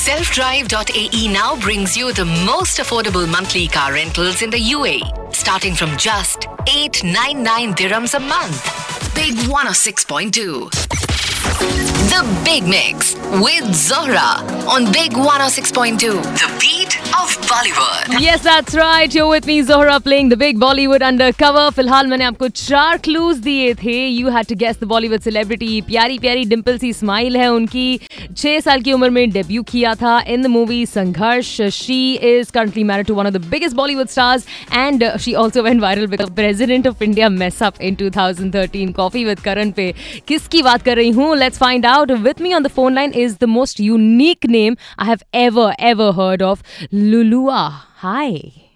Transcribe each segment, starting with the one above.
Selfdrive.ae now brings you the most affordable monthly car rentals in the UAE, starting from just 899 dirhams a month. Big 106.2. The Big Mix with Zohra on Big 106.2. The beat of Bollywood. Yes, that's right. You're with me, Zohra, playing the Big Bollywood Undercover. फिलहाल मैंने आपको 4 clues दिए थे. You had to guess the Bollywood celebrity. प्यारी प्यारी डिम्पल सी smile है उनकी. 6 साल की उम्र में डेब्यू किया था in the movie संघर्ष. She is currently married to one of the biggest Bollywood stars, and she also went viral because President of India mess up in 2013. Coffee with Karan पे किसकी बात कर रही हूँ? Let's find out. With me on the phone line is the most unique name I have ever heard of, Lulua. Hi.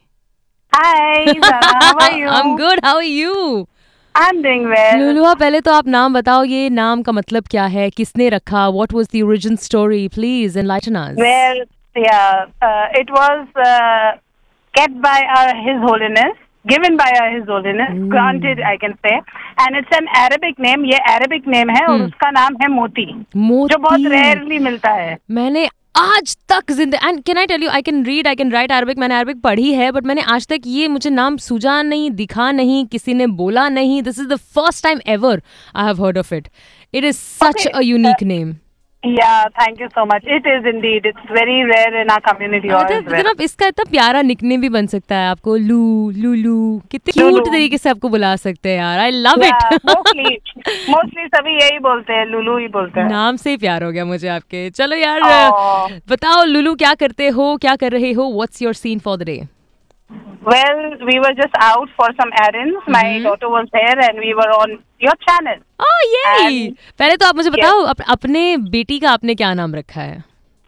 Hi, Zara. How are you? I'm good. How are you? I'm doing well. लुलुआ, पहले तो आप नाम बताओ. ये नाम का मतलब क्या है? किसने रखा? What was the origin story? Please enlighten us. Well, it was kept by His Holiness, given by His Holiness, granted I can say, and it's an Arabic name. ये Arabic name है और उसका नाम है मोती, जो बहुत rarely मिलता है. मैंने आज तक and can I tell you, I can read, I can write Arabic. मैंने अरबिक पढ़ी है, बट मैंने आज तक ये मुझे नाम सूझा नहीं, दिखा नहीं, किसी ने बोला नहीं. This is the first time ever I have heard of it. It is such a unique name. Yeah, thank you so much. It is indeed. It's very rare in our community as well. इसका इतना प्यारा nickname भी बन सकता है आपको. लूलू, कितने cute तरीके से आपको बुला सकते हैं यार. I love it. मोस्टली सभी यही बोलते हैं, लूलू ही बोलते हैं. नाम से ही प्यार हो गया मुझे आपके. चलो यार, बताओ लूलू, क्या करते हो, क्या कर रहे हो? What's your scene for the day? Well, we were just out for some errands. My daughter was there and we were on your channel. Oh, yay! पहले तो आप मुझे बताओ, अपने बेटी का आपने क्या नाम रखा है?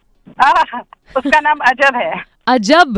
उसका नाम अजब है. अजब?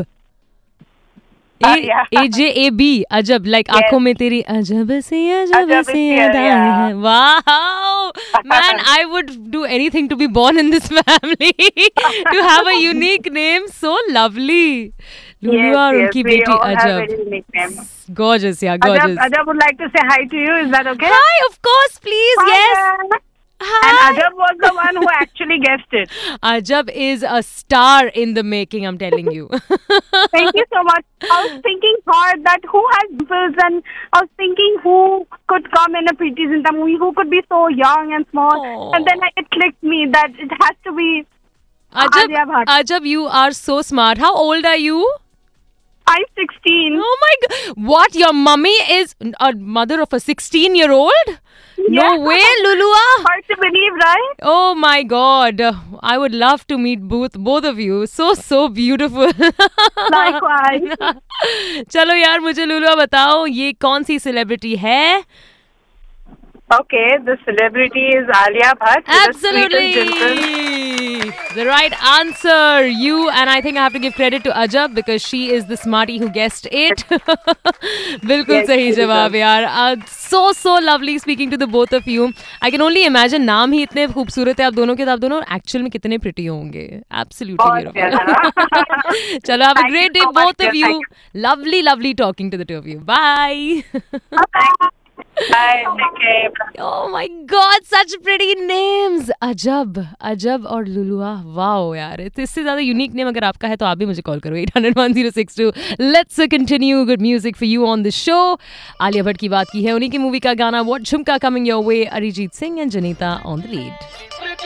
AJAB, अजब, like आंखों में तेरी अजब से अदाएं हैं. Wow! Man, I would do anything to be born in this family. To have a unique name, so lovely. Lulua और उनकी बेटी अजब. Gorgeous, yeah, gorgeous. Ajab would like to say hi to you. Is that okay? Hi, of course, please. Hi, yes. Hi. And Ajab was the one who actually guessed it. Ajab is a star in the making, I'm telling you. Thank you so much. I was thinking hard that who has dimples, and I was thinking who could come in a Preeti Zinta movie, who could be so young and small. Aww. And then it clicked me that it has to be Alia Bhatt. Ajab, you are so smart. How old are you? I'm 16. Oh my God. What? Your mummy is a mother of a 16-year-old? Yeah. No way, Lulua. Hard to believe, right? Oh my God. I would love to meet both of you. So beautiful. Likewise. चलो यार, मुझे लुलुआ बताओ, ये कौन सी celebrity है? Okay, the celebrity is Alia Bhatt. Absolutely. The right answer. You, and I think I have to give credit to Ajab because she is the smarty who guessed it. बिल्कुल सही जवाब यार. So lovely speaking to the both of you. I can only imagine, नाम ही इतने खूबसूरत है आप दोनों के, तो आप दोनों एक्चुअल में कितने प्रिटी होंगे. Absolutely beautiful. चलो, have a great day, both of you. Lovely talking to the two of you. Bye. Bye. Take care. Oh my God, such pretty names. अजब और लुलुआ. वाओ यार, इससे ज्यादा यूनिक नेम अगर आपका है तो आप भी मुझे कॉल करो 800-1062. Let's continue good music for you on the show. Alia Bhatt की बात की है, उन्हीं की मूवी का गाना What Jhumka coming your way. Arijit Singh and Janita on the lead.